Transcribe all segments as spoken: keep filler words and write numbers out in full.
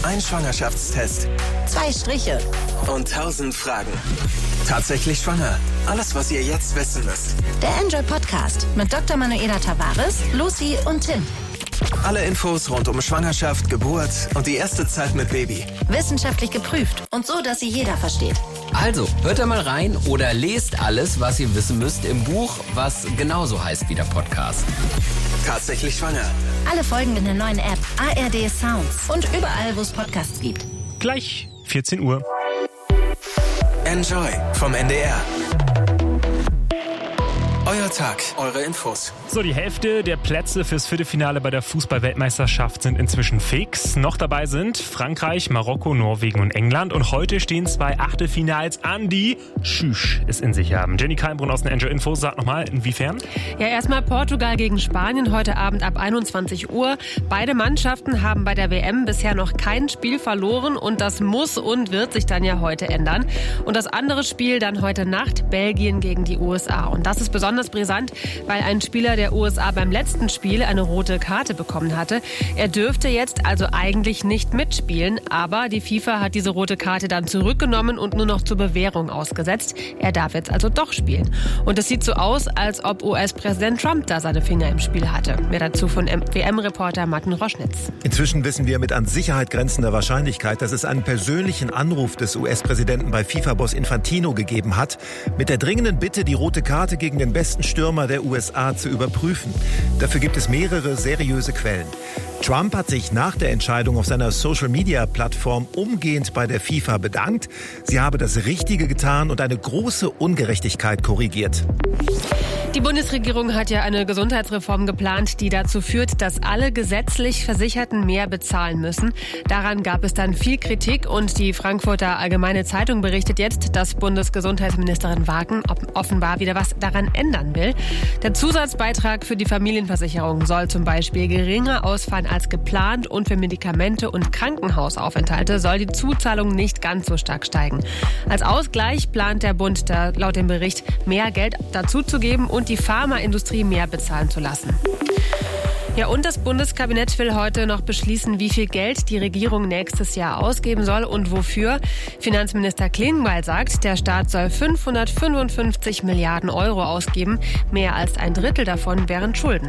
Ein Schwangerschaftstest. Zwei Striche. Und tausend Fragen. Tatsächlich schwanger. Alles, was ihr jetzt wissen müsst. Der Enjoy Podcast mit Doktor Manuela Tavares, Lucy und Tim. Alle Infos rund um Schwangerschaft, Geburt und die erste Zeit mit Baby. Wissenschaftlich geprüft und so, dass sie jeder versteht. Also, hört da mal rein oder lest alles, was ihr wissen müsst im Buch, was genauso heißt wie der Podcast. Tatsächlich schwanger. Alle Folgen in der neuen App A R D Sounds und überall, wo es Podcasts gibt. Gleich vierzehn Uhr. Enjoy vom N D R. Euer Tag, eure Infos. So, die Hälfte der Plätze fürs Viertelfinale bei der Fußball-Weltmeisterschaft sind inzwischen fix. Noch dabei sind Frankreich, Marokko, Norwegen und England. Und heute stehen zwei Achtelfinals an, die Schüsch es in sich haben. Jenny Kalmbrunn aus den Enjoy Infos, sag nochmal, inwiefern? Ja, erstmal Portugal gegen Spanien heute Abend ab einundzwanzig Uhr. Beide Mannschaften haben bei der W M bisher noch kein Spiel verloren und das muss und wird sich dann ja heute ändern. Und das andere Spiel dann heute Nacht, Belgien gegen die U S A. Und das ist besonders brisant, weil ein Spieler der U S A beim letzten Spiel eine rote Karte bekommen hatte. Er dürfte jetzt also eigentlich nicht mitspielen, aber die FIFA hat diese rote Karte dann zurückgenommen und nur noch zur Bewährung ausgesetzt. Er darf jetzt also doch spielen. Und es sieht so aus, als ob U S-Präsident Trump da seine Finger im Spiel hatte. Mehr dazu von W M-Reporter Martin Roschnitz. Inzwischen wissen wir mit an Sicherheit grenzender Wahrscheinlichkeit, dass es einen persönlichen Anruf des U S-Präsidenten bei FIFA-Boss Infantino gegeben hat, mit der dringenden Bitte, die rote Karte gegen den besten Stürmer der U S A zu überprüfen. Dafür gibt es mehrere seriöse Quellen. Trump hat sich nach der Entscheidung auf seiner Social-Media-Plattform umgehend bei der FIFA bedankt. Sie habe das Richtige getan und eine große Ungerechtigkeit korrigiert. Die Bundesregierung hat ja eine Gesundheitsreform geplant, die dazu führt, dass alle gesetzlich Versicherten mehr bezahlen müssen. Daran gab es dann viel Kritik und die Frankfurter Allgemeine Zeitung berichtet jetzt, dass Bundesgesundheitsministerin Wagen offenbar wieder was daran ändern will. Der Zusatzbeitrag für die Familienversicherung soll zum Beispiel geringer ausfallen als geplant und für Medikamente und Krankenhausaufenthalte soll die Zuzahlung nicht ganz so stark steigen. Als Ausgleich plant der Bund da laut dem Bericht mehr Geld dazuzugeben und die Pharmaindustrie mehr bezahlen zu lassen. Ja, und das Bundeskabinett will heute noch beschließen, wie viel Geld die Regierung nächstes Jahr ausgeben soll und wofür. Finanzminister Klingbeil sagt, der Staat soll fünfhundertfünfundfünfzig Milliarden Euro ausgeben. Mehr als ein Drittel davon wären Schulden.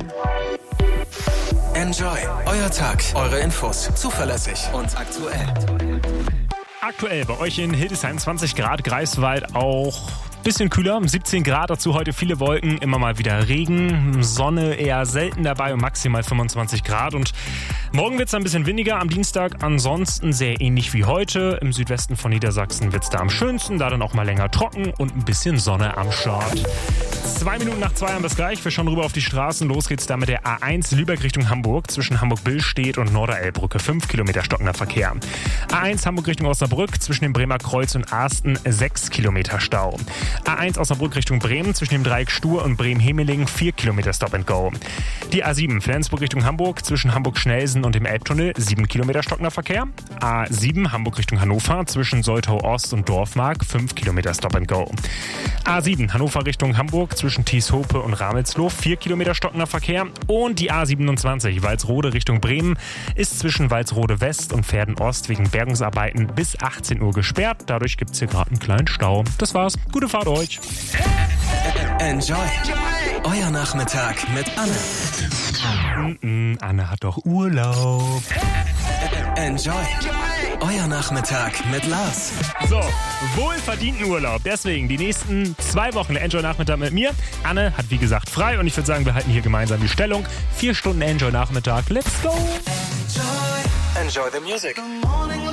Enjoy, euer Tag, eure Infos. Zuverlässig und aktuell. Aktuell bei euch in Hildesheim zwanzig Grad, Greifswald auch bisschen kühler, siebzehn Grad, dazu heute viele Wolken, immer mal wieder Regen, Sonne eher selten dabei und maximal fünfundzwanzig Grad. Und morgen wird es ein bisschen windiger, am Dienstag ansonsten sehr ähnlich wie heute. Im Südwesten von Niedersachsen wird es da am schönsten, da dann auch mal länger trocken und ein bisschen Sonne am Start. Zwei Minuten nach zwei haben wir es gleich. Wir schauen rüber auf die Straßen. Los geht's da mit der A eins Lübeck Richtung Hamburg zwischen Hamburg-Billstedt und Norderelbbrücke. Fünf Kilometer stockender Verkehr. A eins Hamburg Richtung Osnabrück zwischen dem Bremer Kreuz und Asten. Sechs Kilometer Stau. A eins Osnabrück Richtung Bremen zwischen dem Dreieck Stur und Bremen-Hemeling. Vier Kilometer Stop and Go. Die A sieben Flensburg Richtung Hamburg zwischen Hamburg-Schnelsen und dem Elbtunnel. Sieben Kilometer stockender Verkehr. A sieben Hamburg Richtung Hannover zwischen Soltau Ost und Dorfmark. Fünf Kilometer Stop and Go. A sieben Hannover Richtung Hamburg zwischen Thieshope und Ramelsloh, vier Kilometer stockender Verkehr. Und die A siebenundzwanzig Walsrode Richtung Bremen ist zwischen Walsrode West und Verden Ost wegen Bergungsarbeiten bis achtzehn Uhr gesperrt. Dadurch gibt es hier gerade einen kleinen Stau. Das war's. Gute Fahrt euch. Enjoy. Euer Nachmittag mit Anne. Mm-mm, Anne hat doch Urlaub. Enjoy. Euer Nachmittag mit Lars. So, wohlverdienten Urlaub. Deswegen die nächsten zwei Wochen der Enjoy-Nachmittag mit mir. Anne hat wie gesagt frei und ich würde sagen, wir halten hier gemeinsam die Stellung. Vier Stunden Enjoy-Nachmittag. Let's go! Enjoy. Enjoy the music.